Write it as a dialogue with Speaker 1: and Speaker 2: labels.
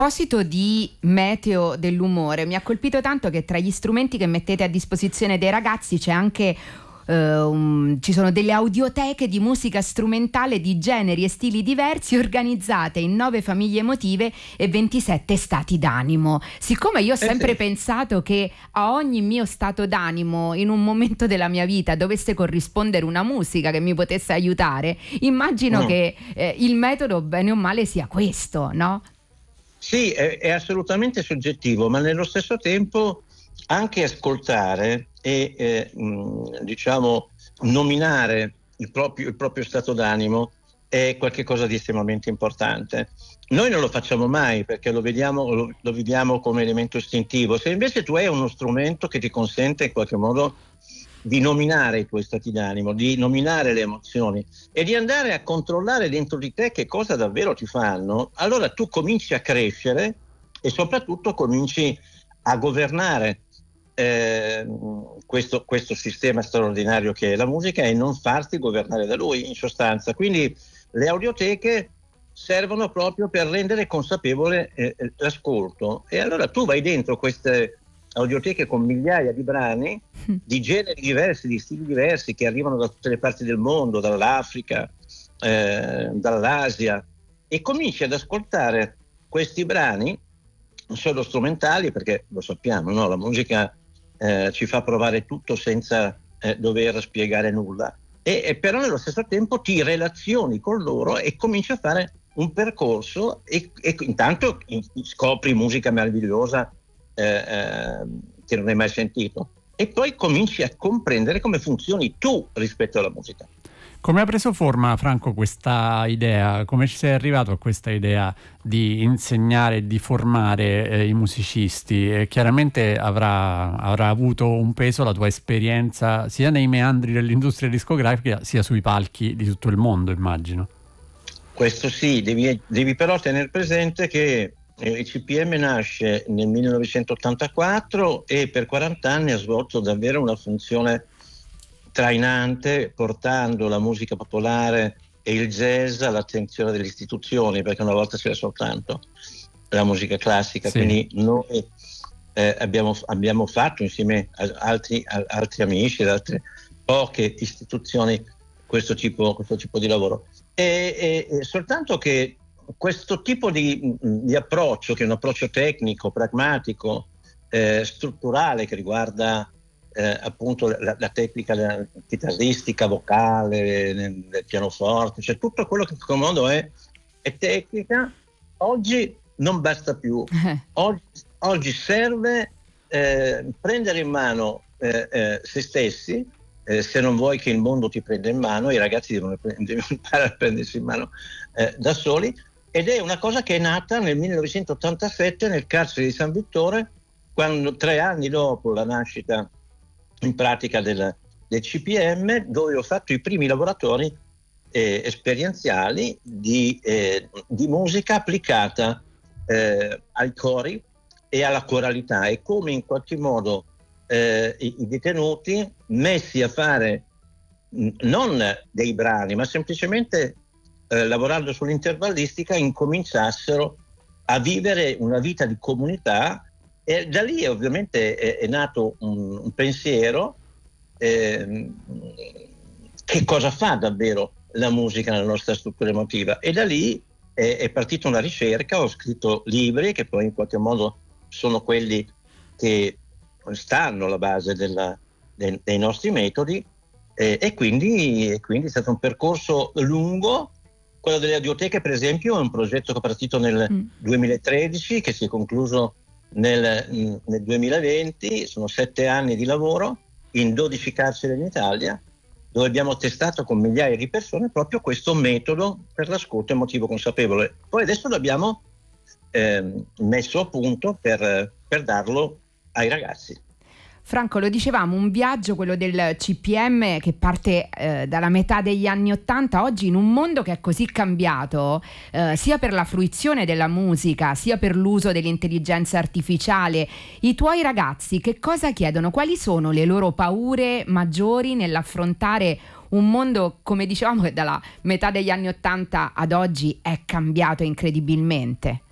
Speaker 1: A proposito di meteo dell'umore, mi ha colpito tanto che tra gli strumenti che mettete a disposizione dei ragazzi c'è anche ci sono delle audioteche di musica strumentale di generi e stili diversi organizzate in 9 famiglie emotive e 27 stati d'animo. Siccome io ho sempre pensato che a ogni mio stato d'animo in un momento della mia vita dovesse corrispondere una musica che mi potesse aiutare, immagino che il metodo bene o male sia questo, no?
Speaker 2: Sì, è assolutamente soggettivo, ma nello stesso tempo anche ascoltare e diciamo nominare il proprio stato d'animo è qualcosa di estremamente importante. Noi non lo facciamo mai perché lo viviamo come elemento istintivo. Se invece tu hai uno strumento che ti consente in qualche modo di nominare i tuoi stati d'animo, di nominare le emozioni e di andare a controllare dentro di te che cosa davvero ti fanno, allora tu cominci a crescere e soprattutto cominci a governare questo sistema straordinario che è la musica e non farti governare da lui, in sostanza. Quindi le audioteche servono proprio per rendere consapevole l'ascolto, e allora tu vai dentro queste audioteche con migliaia di brani di generi diversi, di stili diversi, che arrivano da tutte le parti del mondo, dall'Africa, dall'Asia, e cominci ad ascoltare questi brani solo strumentali, perché lo sappiamo, no? La musica ci fa provare tutto senza dover spiegare nulla, e però nello stesso tempo ti relazioni con loro e cominci a fare un percorso e intanto scopri musica meravigliosa che non hai mai sentito, e poi cominci a comprendere come funzioni tu rispetto alla musica.
Speaker 3: Come ha preso forma, Franco, questa idea? Come ci sei arrivato a questa idea di insegnare e di formare i musicisti? Chiaramente avrà avuto un peso la tua esperienza sia nei meandri dell'industria discografica sia sui palchi di tutto il mondo, immagino.
Speaker 2: Questo sì, devi però tenere presente che il CPM nasce nel 1984 e per 40 anni ha svolto davvero una funzione trainante, portando la musica popolare e il jazz all'attenzione delle istituzioni, perché una volta c'era soltanto la musica classica. Sì. Quindi noi abbiamo fatto insieme a altri amici, ad altre poche istituzioni, questo tipo di lavoro. E soltanto che questo tipo di approccio, che è un approccio tecnico, pragmatico, strutturale, che riguarda appunto la tecnica chitarristica, vocale, del pianoforte, cioè tutto quello che in qualche modo è tecnica, oggi non basta più. Oggi serve prendere in mano se stessi, se non vuoi che il mondo ti prenda in mano. I ragazzi devono imparare a prendersi in mano da soli, ed è una cosa che è nata nel 1987 nel carcere di San Vittore, quando 3 anni dopo la nascita in pratica del CPM, dove ho fatto i primi laboratori esperienziali di musica applicata ai cori e alla coralità, e come in qualche modo i detenuti, messi a fare non dei brani, ma semplicemente lavorando sull'intervallistica, incominciassero a vivere una vita di comunità. E da lì ovviamente è nato un pensiero, che cosa fa davvero la musica nella nostra struttura emotiva, e da lì è partita una ricerca. Ho scritto libri che poi in qualche modo sono quelli che stanno alla base dei nostri metodi, e quindi è stato un percorso lungo. Quello delle audioteche, per esempio, è un progetto che è partito nel 2013, che si è concluso nel 2020. Sono 7 anni di lavoro in 12 carceri in Italia, dove abbiamo testato con migliaia di persone proprio questo metodo per l'ascolto emotivo consapevole. Poi adesso l'abbiamo messo a punto per darlo ai ragazzi.
Speaker 1: Franco, lo dicevamo, un viaggio, quello del CPM, che parte dalla metà degli anni '80, oggi in un mondo che è così cambiato, sia per la fruizione della musica, sia per l'uso dell'intelligenza artificiale. I tuoi ragazzi che cosa chiedono? Quali sono le loro paure maggiori nell'affrontare un mondo, come dicevamo, che dalla metà degli anni '80 ad oggi è cambiato incredibilmente?